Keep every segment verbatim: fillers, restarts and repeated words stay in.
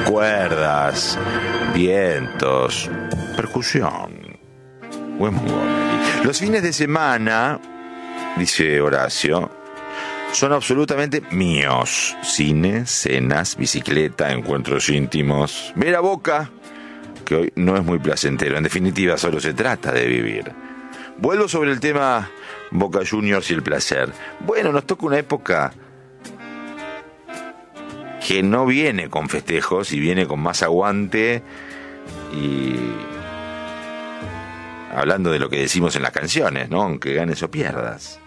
cuerdas, vientos, percusión. Wes Montgomery. Los fines de semana, dice Horacio, son absolutamente míos. Cine, cenas, bicicleta, encuentros íntimos. Ver a Boca, que hoy no es muy placentero. En definitiva, solo se trata de vivir. Vuelvo sobre el tema Boca Juniors y el placer. Bueno, nos toca una época que no viene con festejos y viene con más aguante y hablando de lo que decimos en las canciones, ¿no? Aunque ganes o pierdas.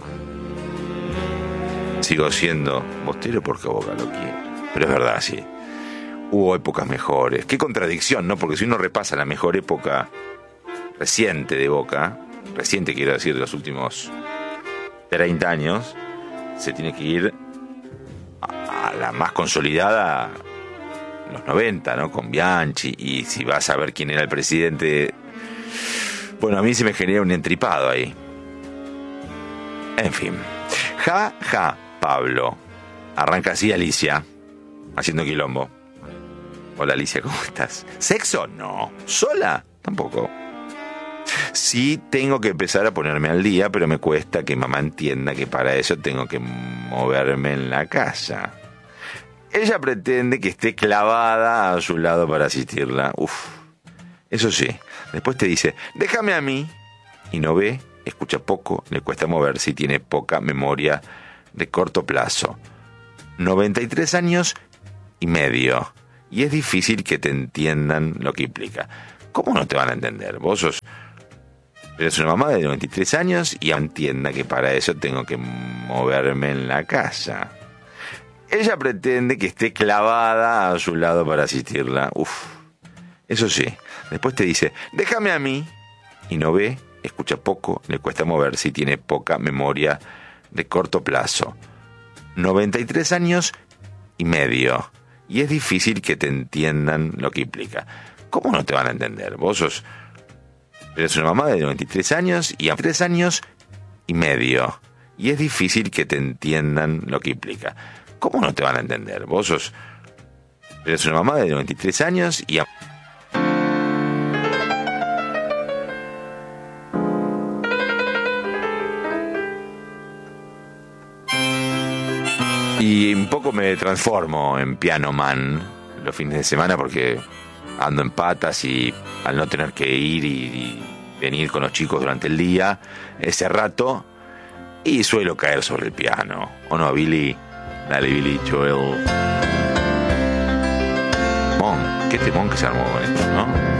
Sigo siendo bostero porque Boca lo quiere. Pero es verdad, sí. Hubo épocas mejores. Qué contradicción, ¿no? Porque si uno repasa la mejor época reciente de Boca, reciente quiero decir de los últimos treinta años, se tiene que ir a, a la más consolidada, los noventa, ¿no? Con Bianchi. Y si vas a ver quién era el presidente, bueno, a mí se me genera un entripado ahí. En fin. Ja, ja, Pablo. Arranca así Alicia, haciendo quilombo. Hola Alicia, ¿cómo estás? ¿Sexo? No. ¿Sola? Tampoco. Sí tengo que empezar a ponerme al día, pero me cuesta que mamá entienda que para eso tengo que moverme en la casa. Ella pretende que esté clavada a su lado para asistirla. Uf. Eso sí, después te dice, déjame a mí. Y no ve, escucha poco, le cuesta moverse y tiene poca memoria de corto plazo. noventa y tres años y medio. Y es difícil que te entiendan lo que implica. ¿Cómo no te van a entender? Vos sos... Eres una mamá de noventa y tres años y entienda que para eso tengo que moverme en la casa. Ella pretende que esté clavada a su lado para asistirla. Uf. Eso sí, después te dice, déjame a mí. Y no ve, escucha poco, le cuesta moverse y tiene poca memoria de corto plazo. noventa y tres años y medio. Y es difícil que te entiendan lo que implica. ¿Cómo no te van a entender? Vos sos... Eres una mamá de noventa y tres años y a tres años y medio. Y es difícil que te entiendan lo que implica. ¿Cómo no te van a entender? Vos sos... Eres una mamá de noventa y tres años y a... Y un poco me transformo en piano man los fines de semana porque ando en patas y al no tener que ir y, y venir con los chicos durante el día, ese rato, y suelo caer sobre el piano. ¿O no, Billy? Dale, Billy Joel. Mon, qué temón que se armó con esto, ¿no?